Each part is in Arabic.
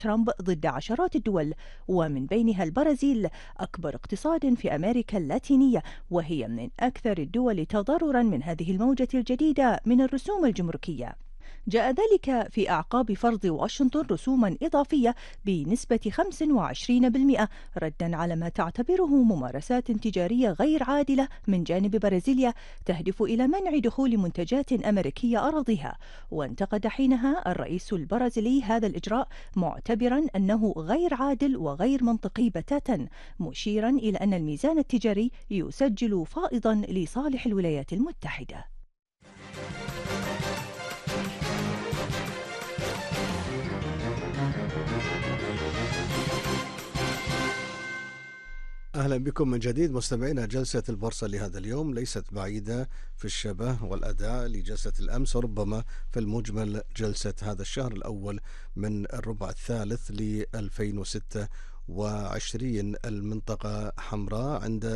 ترامب ضد عشرات الدول، ومن بينها البرازيل أكبر اقتصاد في أمريكا اللاتينية، وهي من أكثر الدول تضررا من هذه الموجة الجديدة من الرسوم الجمركية. جاء ذلك في أعقاب فرض واشنطن رسوما إضافية بنسبة 25% ردا على ما تعتبره ممارسات تجارية غير عادلة من جانب برازيليا تهدف إلى منع دخول منتجات أمريكية أراضيها. وانتقد حينها الرئيس البرازيلي هذا الإجراء معتبرا أنه غير عادل وغير منطقي بتاتا، مشيرا إلى أن الميزان التجاري يسجل فائضا لصالح الولايات المتحدة. أهلا بكم من جديد مستمعينا. جلسة البورصة لهذا اليوم ليست بعيدة في الشبه والأداء لجلسة الأمس، وربما في المجمل جلسة هذا الشهر الأول من الربع الثالث ل 2026. المنطقة حمراء عند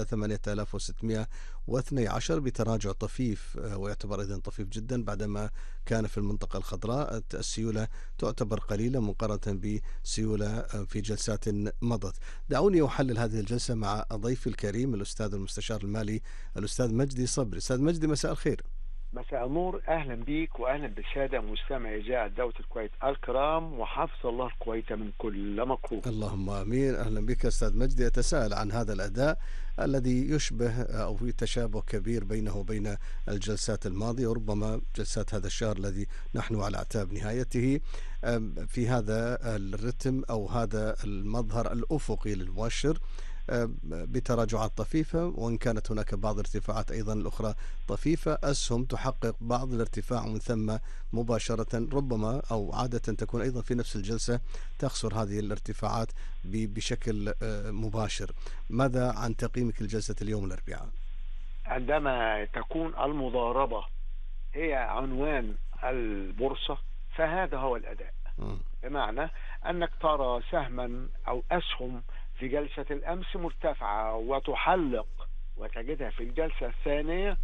8612 بتراجع طفيف، ويعتبر إذن طفيف جدا بعدما كان في المنطقة الخضراء. السيولة تعتبر قليلة مقارنة بسيولة في جلسات مضت. دعوني أحلل هذه الجلسة مع ضيفي الكريم الأستاذ المستشار المالي الأستاذ مجدي صبري. أستاذ مجدي، مساء الخير. مساء النور، اهلا بيك واهلا بالساده مستمعي اذاعه دوله الكويت الكرام، وحفظ الله الكويت من كل مكروه. اللهم امين. اهلا بك استاذ مجدي. اتساءل عن هذا الاداء الذي يشبه او في تشابه كبير بينه وبين الجلسات الماضيه، وربما جلسات هذا الشهر الذي نحن على اعتاب نهايته، في هذا الرتم او هذا المظهر الافقي للمؤشر بتراجعات طفيفة، وإن كانت هناك بعض الارتفاعات أيضا الأخرى طفيفة. أسهم تحقق بعض الارتفاع ومن ثم مباشرة ربما أو عادة تكون أيضا في نفس الجلسة تخسر هذه الارتفاعات بشكل مباشر. ماذا عن تقييمك لجلسة اليوم الأربعاء؟ عندما تكون المضاربة هي عنوان البورصة فهذا هو الأداء، بمعنى أنك ترى سهما أو أسهم في جلسة الأمس مرتفعة وتحلق، وتجدها في الجلسة الثانية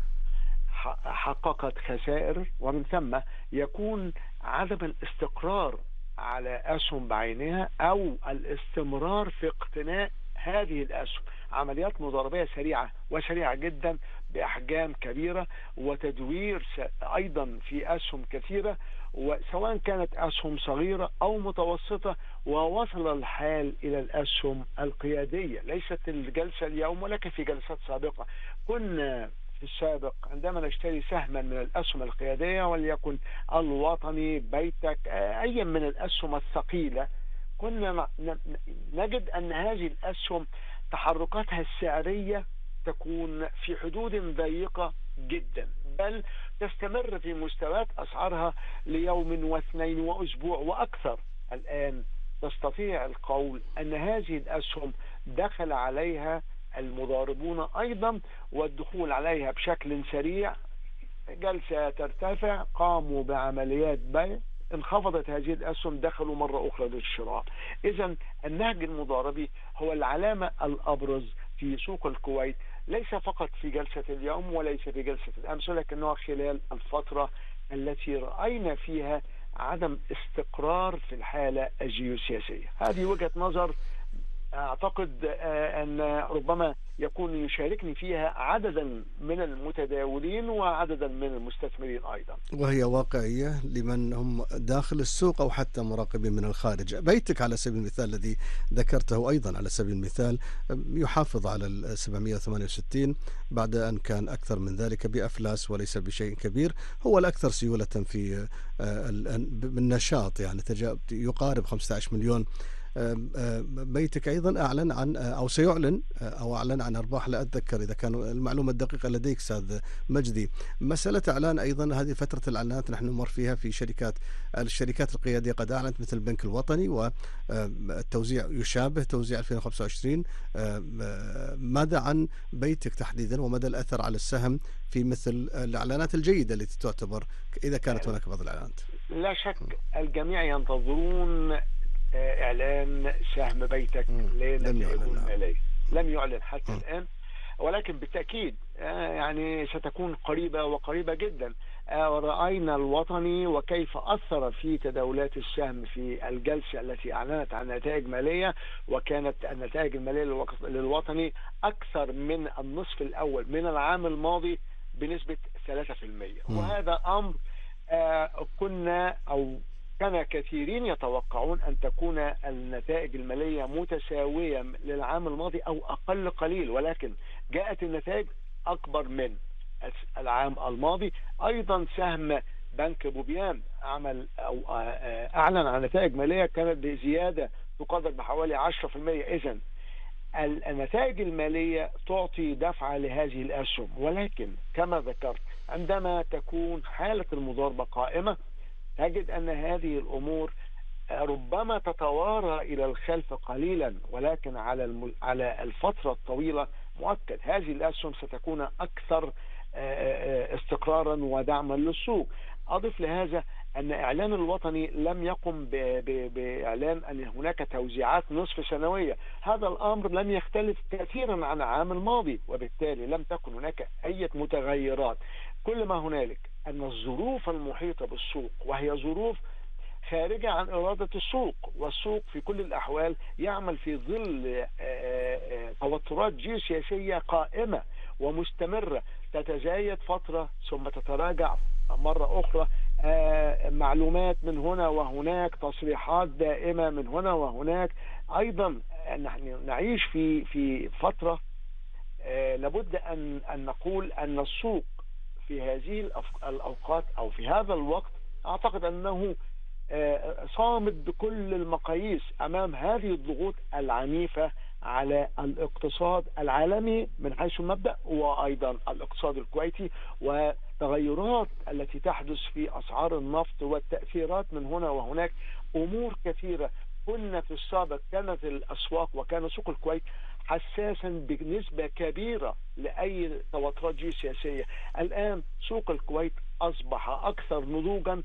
حققت خسائر، ومن ثم يكون عدم الاستقرار على أسهم بعينها أو الاستمرار في اقتناء هذه الأسهم. عمليات مضاربية سريعة جدا بأحجام كبيرة وتدوير أيضا في أسهم كثيرة، وسواء كانت أسهم صغيرة أو متوسطة، ووصل الحال إلى الأسهم القيادية. ليست الجلسة اليوم ولكن في جلسات سابقة كنا في السابق عندما نشتري سهما من الأسهم القيادية وليكن الوطني، بيتك، أي من الأسهم الثقيلة، كنا نجد أن هذه الأسهم تحركاتها السعرية تكون في حدود ضيقة جدا، بل تستمر في مستويات أسعارها ليوم واثنين وأسبوع وأكثر. الآن تستطيع القول أن هذه الأسهم دخل عليها المضاربون أيضا، والدخول عليها بشكل سريع. جلسة ترتفع، قاموا بعمليات بيع، انخفضت هذه الأسهم، دخلوا مرة أخرى للشراء. إذن النهج المضاربي هو العلامة الأبرز في سوق الكويت، ليس فقط في جلسة اليوم وليس في جلسة الأمس، ولكنه خلال الفترة التي رأينا فيها عدم استقرار في الحالة الجيوسياسية. هذه وجهة نظر أعتقد أن ربما يكون يشاركني فيها عددا من المتداولين وعددا من المستثمرين أيضا، وهي واقعية لمن هم داخل السوق أو حتى مراقبين من الخارج. بيتك على سبيل المثال الذي ذكرته أيضا على سبيل المثال يحافظ على 768 بعد أن كان أكثر من ذلك بأفلاس وليس بشيء كبير. هو الأكثر سيولة في بالنشاط، يعني يقارب 15 مليون. بيتك أيضا أعلن عن أو سيعلن أو أعلن عن أرباح، لا أتذكر إذا كان المعلومة الدقيقة لديك أستاذ مجدي. مسألة إعلان أيضا، هذه فترة الإعلانات نحن نمر فيها في الشركات القيادية قد أعلنت مثل البنك الوطني، والتوزيع يشابه توزيع 2025. ماذا عن بيتك تحديدا ومدى الأثر على السهم في مثل الإعلانات الجيدة التي تعتبر إذا كانت هناك بعض الإعلانات؟ لا شك الجميع ينتظرون إعلان سهم بيتك لنتائجه المالية. لم يعلن حتى الآن، ولكن بالتأكيد يعني ستكون قريبة وقريبة جدا. ورأينا الوطني وكيف أثر في تداولات السهم في الجلسة التي أعلنت عن نتائج مالية، وكانت النتائج المالية للوطني أكثر من النصف الأول من العام الماضي بنسبة 3%. وهذا أمر كان كثيرين يتوقعون أن تكون النتائج المالية متساوية للعام الماضي أو أقل قليل، ولكن جاءت النتائج أكبر من العام الماضي. أيضا سهم بنك بوبيان أعلن عن نتائج مالية كانت بزيادة تقدر بحوالي 10%. إذن النتائج المالية تعطي دفعة لهذه الأسهم، ولكن كما ذكرت عندما تكون حالة المضاربة قائمة تجد أن هذه الأمور ربما تتوارى إلى الخلف قليلا، ولكن على الفترة الطويلة مؤكد هذه الأسهم ستكون أكثر استقرارا ودعما للسوق. أضف لهذا أن إعلان الوطني لم يقم بإعلان أن هناك توزيعات نصف سنوية. هذا الأمر لم يختلف كثيرا عن العام الماضي، وبالتالي لم تكن هناك أي متغيرات. كل ما هنالك أن الظروف المحيطة بالسوق وهي ظروف خارجة عن إرادة السوق، والسوق في كل الأحوال يعمل في ظل توترات جيوسياسية قائمة ومستمرة تتزايد فترة ثم تتراجع مرة أخرى، معلومات من هنا وهناك، تصريحات دائمة من هنا وهناك. أيضا نحن نعيش في فترة لابد أن نقول أن السوق في هذه الأوقات أو في هذا الوقت أعتقد أنه صامد بكل المقاييس أمام هذه الضغوط العنيفة على الاقتصاد العالمي من حيث المبدأ، وأيضا الاقتصاد الكويتي، وتغيرات التي تحدث في أسعار النفط والتأثيرات من هنا وهناك. أمور كثيرة كنا في السابق كانت الأسواق وكان سوق الكويت حساسا بنسبة كبيرة لأي توترات جيوسياسية. الآن سوق الكويت أصبح أكثر نضوجا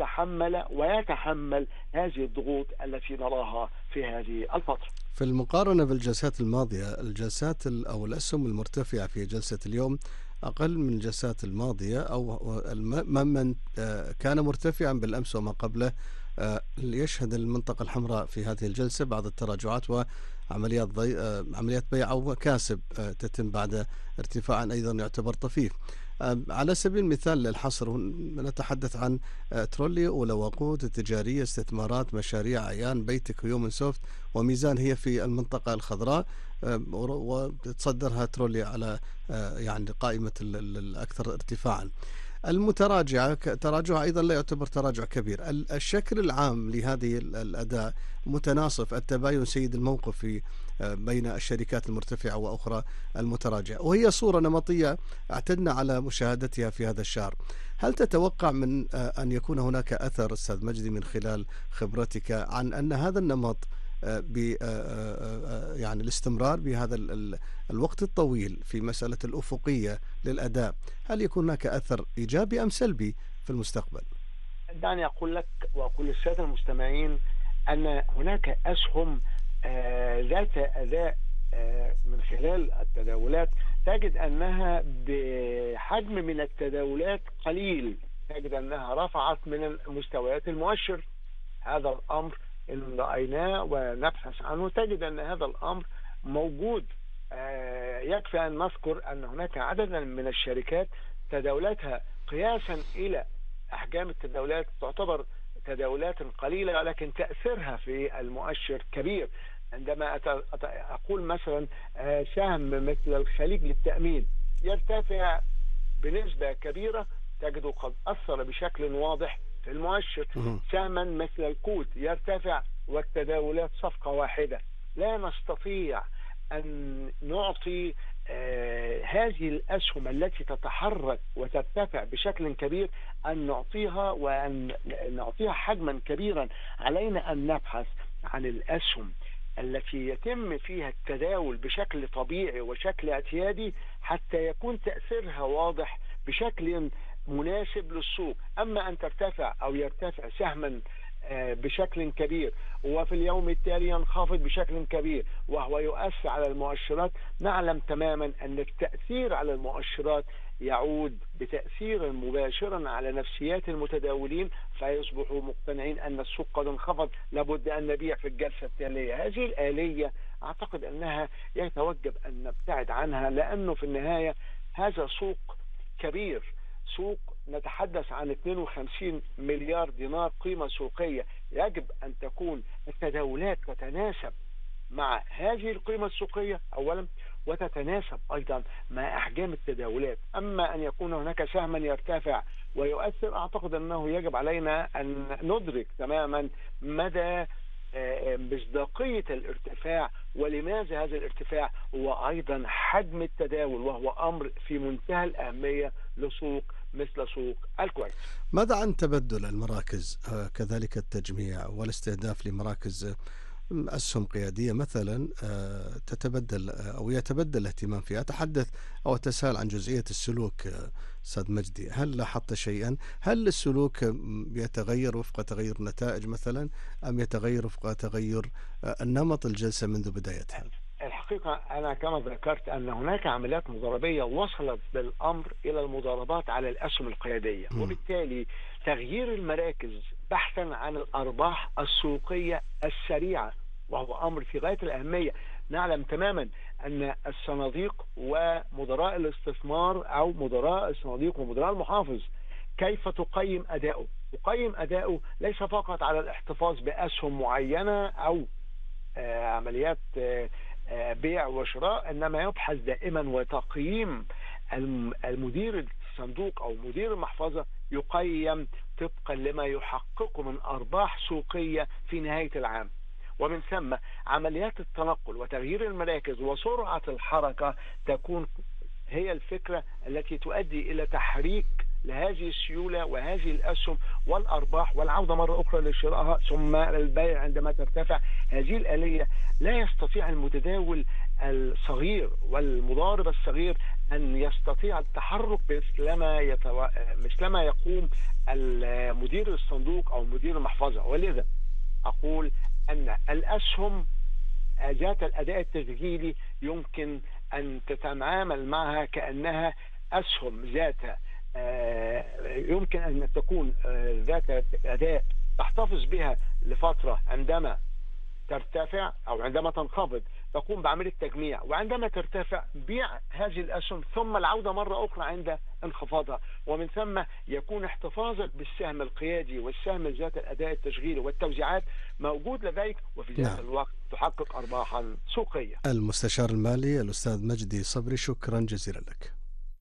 ويتحمل هذه الضغوط التي نراها في هذه الفترة. في المقارنة بالجلسات الماضية، الجلسات أو الأسهم المرتفعة في جلسة اليوم أقل من الجلسات الماضية، أو من كان مرتفعا بالأمس وما قبله. يشهد المنطقة الحمراء في هذه الجلسة بعض التراجعات وعمليات بيع أو مكاسب تتم بعد ارتفاع أيضا يعتبر طفيف. على سبيل المثال للحصر نتحدث عن ترولي، أولى وقود، التجارية، استثمارات، مشاريع، عيان، بيتك، هيومن سوفت، وميزان هي في المنطقة الخضراء، وتصدرها ترولي على يعني قائمة الأكثر ارتفاعا. المتراجعة تراجعها أيضا لا يعتبر تراجع كبير. الشكل العام لهذه الأداء متناصف، التباين سيد الموقف في بين الشركات المرتفعة وأخرى المتراجعة، وهي صورة نمطية اعتدنا على مشاهدتها في هذا الشهر. هل تتوقع من أن يكون هناك أثر أستاذ مجدي من خلال خبرتك عن أن هذا النمط يعني الاستمرار بهذا الوقت الطويل في مسألة الأفقية للأداء، هل يكون هناك أثر إيجابي أم سلبي في المستقبل؟ دعني أقول لك وأقول للسادة المستمعين أن هناك أسهم ذات أداء من خلال التداولات تجد أنها بحجم من التداولات قليل، تجد أنها رفعت من مستويات المؤشر. هذا الأمر إن رأيناه ونبحث عنه تجد أن هذا الأمر موجود. يكفي أن نذكر أن هناك عددا من الشركات تداولاتها قياسا إلى أحجام التداولات تعتبر تداولات قليلة، لكن تأثيرها في المؤشر كبير. عندما أقول مثلا سهم مثل الخليج للتأمين يرتفع بنسبة كبيرة تجده قد أثر بشكل واضح في المؤشر. سهما مثل الكوت يرتفع والتداولات صفقة واحدة. لا نستطيع أن نعطي هذه الأسهم التي تتحرك وترتفع بشكل كبير أن نعطيها وأن نعطيها حجما كبيرا. علينا أن نبحث عن الأسهم التي يتم فيها التداول بشكل طبيعي وشكل اعتيادي حتى يكون تأثيرها واضح بشكل مناسب للسوق. أما أن ترتفع أو يرتفع سهما بشكل كبير، وفي اليوم التالي ينخفض بشكل كبير، وهو يؤثر على المؤشرات. نعلم تماما أن التأثير على المؤشرات يعود بتأثير مباشرا على نفسيات المتداولين، فيصبحوا مقتنعين أن السوق قد انخفض، لابد أن نبيع في الجلسة التالية. هذه الآلية أعتقد أنها يتوجب أن نبتعد عنها، لأنه في النهاية هذا سوق كبير، سوق نتحدث عن 52 مليار دينار قيمة سوقية. يجب أن تكون التداولات تتناسب مع هذه القيمة السوقية أولا، وتتناسب أيضا مع أحجام التداولات. أما أن يكون هناك سهما يرتفع ويؤثر، أعتقد أنه يجب علينا أن ندرك تماما مدى مصداقية الارتفاع، ولماذا هذا الارتفاع، وأيضا حجم التداول، وهو أمر في منتهى الأهمية لسوق مثل سوق الكويت. ماذا عن تبدل المراكز، كذلك التجميع والاستهداف لمراكز أسهم قيادية مثلا تتبدل أو يتبدل الاهتمام فيها؟ أتحدث أو أتساءل عن جزئية السلوك أستاذ مجدي، هل لاحظت شيئا؟ هل السلوك يتغير وفق تغير النتائج مثلا، أم يتغير وفق تغير النمط الجلسة منذ بدايتها؟ الحقيقة أنا كما ذكرت أن هناك عمليات مضاربية وصلت بالأمر إلى المضاربات على الأسهم القيادية، وبالتالي تغيير المراكز بحثا عن الأرباح السوقية السريعة، وهو أمر في غاية الأهمية. نعلم تماما أن الصناديق ومدراء الاستثمار أو مدراء الصناديق ومدراء المحافظ كيف تقيم أداؤه؟ تقيم أداؤه ليس فقط على الاحتفاظ بأسهم معينة أو عمليات بيع وشراء، إنما يبحث دائما وتقييم المدير الصندوق أو مدير المحفظة يقيم طبقا لما يحققه من أرباح سوقية في نهاية العام. ومن ثم عمليات التنقل وتغيير المراكز وسرعة الحركة تكون هي الفكرة التي تؤدي إلى تحريك لهذه السيولة وهذه الأسهم والأرباح والعودة مرة أخرى لشرائها ثم البيع عندما ترتفع. هذه الآلية لا يستطيع المتداول الصغير والمضارب الصغير أن يستطيع التحرك مثلما يقوم المدير الصندوق أو مدير المحفظة. ولذا أقول أن الأسهم ذات الأداء التشغيلي يمكن أن تتعامل معها كأنها أسهم ذات يمكن أن تكون ذات أداء تحتفظ بها لفترة، عندما ترتفع أو عندما تنخفض تقوم بعملية تجميع، وعندما ترتفع بيع هذه الأسهم ثم العودة مرة أخرى عند انخفاضها، ومن ثم يكون احتفاظك بالسهم القيادي والسهم ذات الأداء التشغيلي والتوزيعات موجود لديك، وفي ذات الوقت تحقق أرباحا سوقية. المستشار المالي الأستاذ مجدي صبري، شكرا جزيلا لك.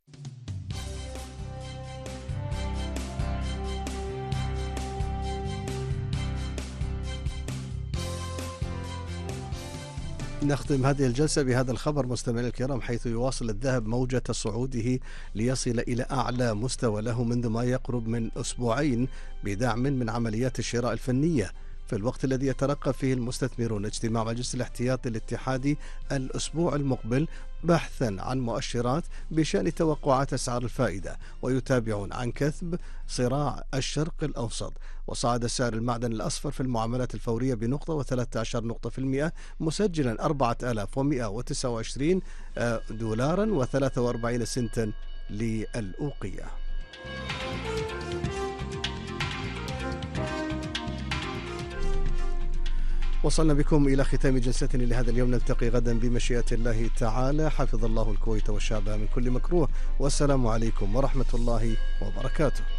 نختم هذه الجلسة بهذا الخبر مستمعينا الكرام، حيث يواصل الذهب موجة صعوده ليصل إلى أعلى مستوى له منذ ما يقرب من أسبوعين بدعم من عمليات الشراء الفنية، في الوقت الذي يترقب فيه المستثمرون اجتماع مجلس الاحتياطي الاتحادي الأسبوع المقبل بحثا عن مؤشرات بشأن توقعات أسعار الفائدة، ويتابعون عن كثب صراع الشرق الأوسط. وصعد سعر المعدن الأصفر في المعاملات الفورية بنقطة و13 نقطة في المئة، مسجلا 4129 دولارا و43 سنتا للأوقية. وصلنا بكم إلى ختام جلستنا لهذا اليوم، نلتقي غدا بمشيئة الله تعالى. حفظ الله الكويت وشعبها من كل مكروه، والسلام عليكم ورحمة الله وبركاته.